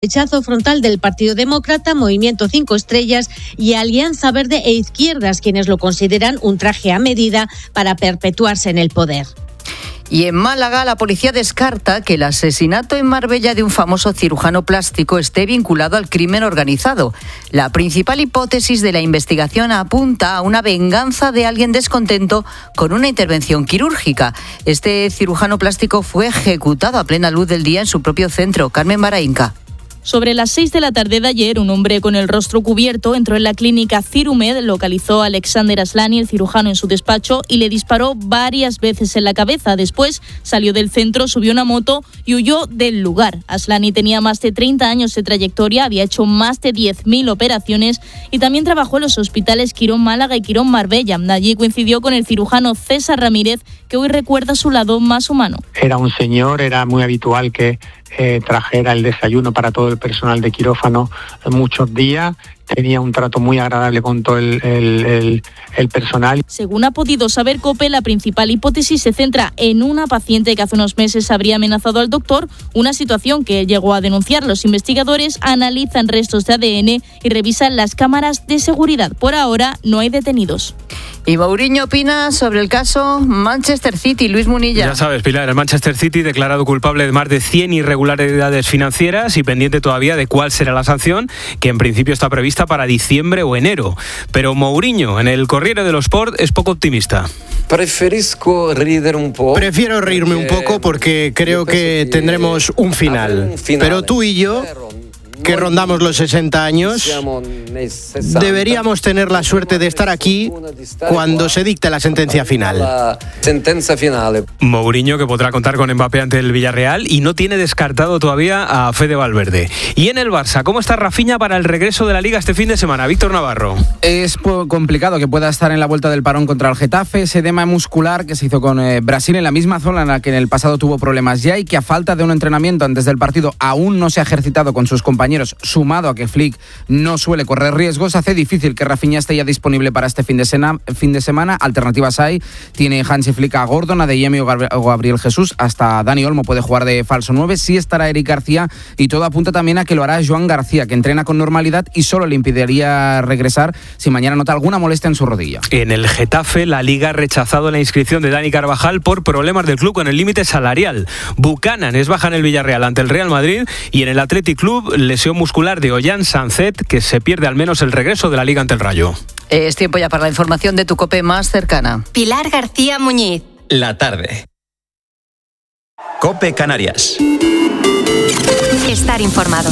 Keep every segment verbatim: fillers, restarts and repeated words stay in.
Rechazo frontal del Partido Demócrata, Movimiento Cinco Estrellas y Alianza Verde e Izquierdas, quienes lo consideran un traje a medida para perpetuarse en el poder. Y en Málaga, la policía descarta que el asesinato en Marbella de un famoso cirujano plástico esté vinculado al crimen organizado. La principal hipótesis de la investigación apunta a una venganza de alguien descontento con una intervención quirúrgica. Este cirujano plástico fue ejecutado a plena luz del día en su propio centro. Carmen Marainca. Sobre las seis de la tarde de ayer, un hombre con el rostro cubierto entró en la clínica Cirumed, localizó a Alexander Aslani, el cirujano, en su despacho y le disparó varias veces en la cabeza. Después salió del centro, subió una moto y huyó del lugar. Aslani tenía más de treinta años de trayectoria, había hecho más de diez mil operaciones y también trabajó en los hospitales Quirón Málaga y Quirón Marbella. Allí coincidió con el cirujano César Ramírez, que hoy recuerda su lado más humano. Era un señor, era muy habitual que eh, trajera el desayuno para todo el personal de quirófano muchos días. Tenía un trato muy agradable con todo el, el, el, el personal. Según ha podido saber COPE, la principal hipótesis se centra en una paciente que hace unos meses habría amenazado al doctor, una situación que llegó a denunciar. Los investigadores analizan restos de A D N y revisan las cámaras de seguridad. Por ahora no hay detenidos. Y Mourinho opina sobre el caso Manchester City. Luis Munilla. Ya sabes, Pilar, el Manchester City declarado culpable de más de cien irregularidades financieras y pendiente todavía de cuál será la sanción, que en principio está prevista para diciembre o enero. Pero Mourinho, en el Corriere dello Sport, es poco optimista. Preferisco reír un poco. Prefiero reírme un poco porque creo que tendremos un final. Pero tú y yo, que rondamos los sesenta años, deberíamos tener la suerte de estar aquí cuando se dicte la sentencia final. Mourinho, que podrá contar con Mbappé ante el Villarreal y no tiene descartado todavía a Fede Valverde. Y en el Barça, ¿cómo está Rafinha para el regreso de la Liga este fin de semana? Víctor Navarro. Es complicado que pueda estar en la vuelta del parón contra el Getafe. Ese edema muscular que se hizo con eh, Brasil en la misma zona en la que en el pasado tuvo problemas ya y que a falta de un entrenamiento antes del partido aún no se ha ejercitado con sus compañeros, sumado a que Flick no suele correr riesgos, hace difícil que Rafinha esté ya disponible para este fin de, sena, fin de semana. Alternativas hay, tiene Hansi Flick a Gordon, a De Jong o Gabriel Jesús, hasta Dani Olmo puede jugar de falso nueve, sí estará Eric García y todo apunta también a que lo hará Joan García, que entrena con normalidad y solo le impediría regresar si mañana nota alguna molestia en su rodilla. En el Getafe, la Liga ha rechazado la inscripción de Dani Carvajal por problemas del club con el límite salarial. Buchanan es baja en el Villarreal ante el Real Madrid y en el Athletic Club lesión muscular de Ollán Sanzet, que se pierde al menos el regreso de la Liga ante el Rayo. Es tiempo ya para la información de tu COPE más cercana. Pilar García Muñiz. La tarde. COPE Canarias. Estar informado.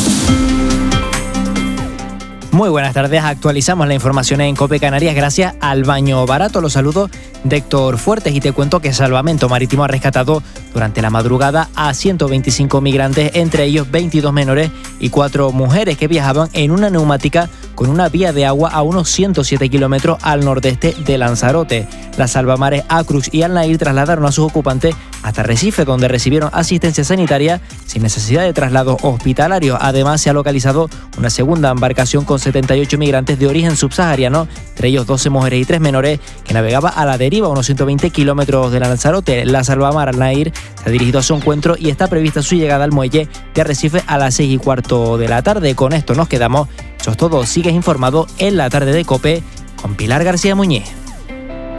Muy buenas tardes, actualizamos la información en COPE Canarias gracias al Baño Barato. Los saludos de Héctor Fuertes y te cuento que Salvamento Marítimo ha rescatado durante la madrugada a ciento veinticinco migrantes, entre ellos veintidós menores y cuatro mujeres que viajaban en una neumática con una vía de agua a unos ciento siete kilómetros al nordeste de Lanzarote. Las salvamares Acrux y Al Nair trasladaron a sus ocupantes hasta Recife, donde recibieron asistencia sanitaria sin necesidad de traslado hospitalario. Además, se ha localizado una segunda embarcación con setenta y ocho migrantes de origen subsahariano, entre ellos doce mujeres y tres menores, que navegaba a la deriva a unos ciento veinte kilómetros de Lanzarote. La salvamar Al Nair se ha dirigido a su encuentro y está prevista su llegada al muelle de Arrecife a las seis y cuarto de la tarde. Con esto nos quedamos. Eso es todo. Sigues informado en la tarde de COPE con Pilar García Muñiz.